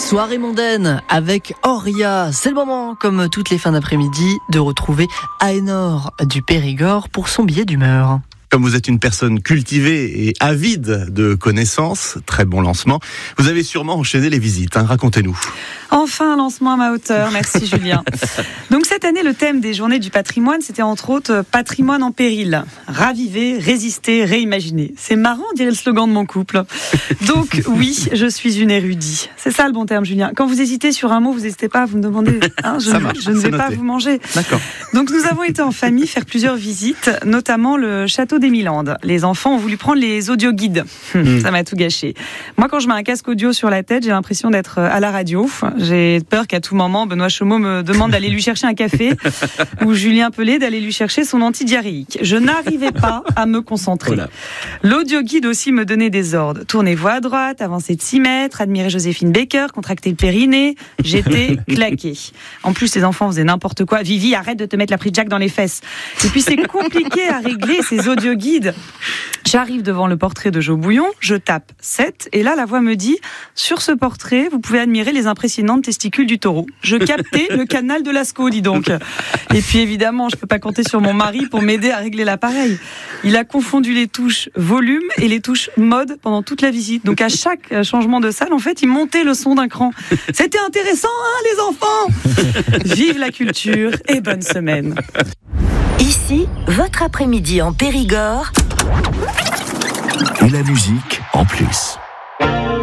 Soirée mondaine avec Auria. C'est le moment, comme toutes les fins d'après-midi, de retrouver Aénor du Périgord pour son billet d'humeur. Comme vous êtes une personne cultivée et avide de connaissances, très bon lancement, vous avez sûrement enchaîné les visites. Racontez-nous. Enfin, un lancement à ma hauteur. Merci Julien. Donc cette année, le thème des Journées du patrimoine, c'était entre autres patrimoine en péril. Raviver, résister, réimaginer. C'est marrant, on dirait le slogan de mon couple. Donc oui, je suis une érudite. C'est ça le bon terme, Julien. Quand vous hésitez sur un mot, vous n'hésitez pas à vous me demander. Je ne vais pas vous manger. D'accord. Donc nous avons été en famille faire plusieurs visites, notamment le château d'Émilandes. Les enfants ont voulu prendre les audioguides. Ça m'a tout gâché. Moi, quand je mets un casque audio sur la tête, j'ai l'impression d'être à la radio. J'ai peur qu'à tout moment, Benoît Chaumeau me demande d'aller lui chercher un café ou Julien Pelé d'aller lui chercher son antidiarrhéique. Je n'arrivais pas à me concentrer. Voilà. L'audioguide aussi me donnait des ordres. Tournez-vous à droite, avancez de 6 mètres, admirez Joséphine Baker, contractez le périnée. J'étais claquée. En plus, les enfants faisaient n'importe quoi. Vivi, arrête de te mettre la prise jack dans les fesses. Et puis, c'est compliqué à régler ces audioguides. J'arrive devant le portrait de Jo Bouillon, je tape 7, et là, la voix me dit, sur ce portrait, vous pouvez admirer les impressionnantes testicules du taureau. Je captais le canal de Lascaux, dis donc. Et puis, évidemment, je peux pas compter sur mon mari pour m'aider à régler l'appareil. Il a confondu les touches volume et les touches mode pendant toute la visite. Donc, à chaque changement de salle, en fait, il montait le son d'un cran. C'était intéressant, hein, les enfants? Vive la culture et bonne semaine. Ici, votre après-midi en Périgord. Et la musique en plus.